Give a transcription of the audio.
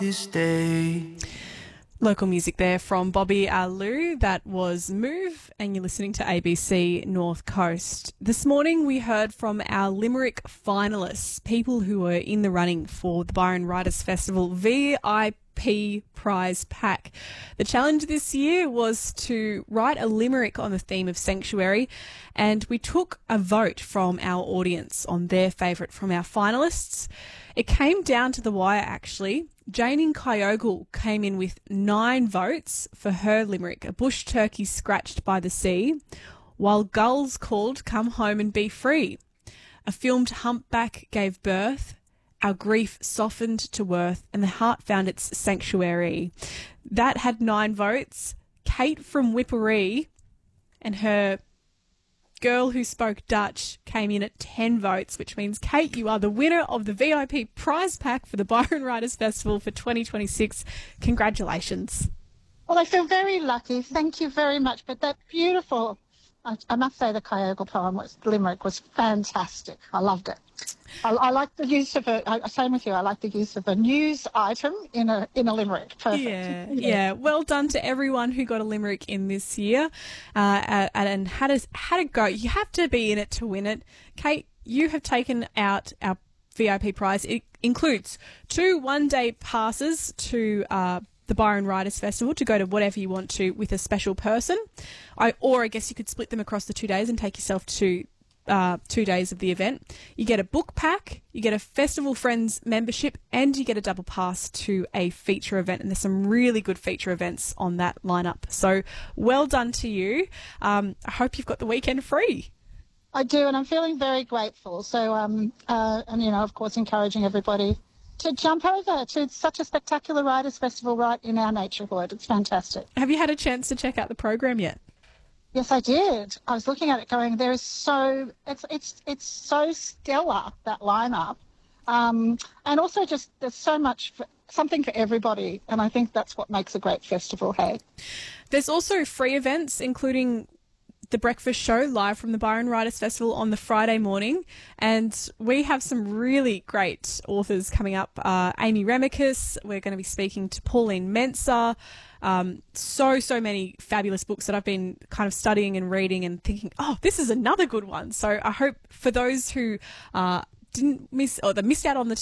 this day. Local music there from Bobby Alou. That was Move, and you're listening to ABC North Coast. This morning we heard from our Limerick finalists, people who were in the running for the Byron Writers Festival VIP prize pack. The challenge this year was to write a limerick on the theme of sanctuary, and we took a vote from our audience on their favourite from our finalists. It came down to the wire, actually. Jane in Kyogle came in with 9 votes for her limerick, A Bush Turkey Scratched by the Sea, while Gulls called Come Home and Be Free. A filmed humpback gave birth, Our Grief Softened to Worth, and The Heart Found Its Sanctuary. That had 9 votes. Kate from Whipperee and her Girl Who Spoke Dutch came in at 10 votes, which means, Kate, you are the winner of the VIP prize pack for the Byron Writers Festival for 2026. Congratulations. Well, I feel very lucky. Thank you very much. But that beautiful, I must say the Kyogle poem, limerick, was fantastic. I loved it. I like the use of same with you, I like the use of a news item in a limerick. Perfect. Yeah. Well done to everyone who got a limerick in this year and had a go. You have to be in it to win it. Kate, you have taken out our VIP prize. It includes 2 one-day passes to the Byron Writers Festival to go to whatever you want to with a special person. Or I guess you could split them across the 2 days and take yourself to 2 days of the event. You get a book pack, you get a Festival Friends membership, and you get a double pass to a feature event. And there's some really good feature events on that lineup. So well done to you. I hope you've got the weekend free. I do, and I'm feeling very grateful. So, and of course, encouraging everybody to jump over to such a spectacular writers' festival right in our neighbourhood. It's fantastic. Have you had a chance to check out the program yet? Yes, I did. I was looking at it going, it's so stellar, that lineup. And also just there's so much, something for everybody. And I think that's what makes a great festival, hey? There's also free events, including the breakfast show live from the Byron Writers Festival on the Friday morning. And we have some really great authors coming up. Amy Remicus, we're going to be speaking to Pauline Mensah. So many fabulous books that I've been kind of studying and reading and thinking, oh, this is another good one. So I hope for those who didn't miss or that missed out on the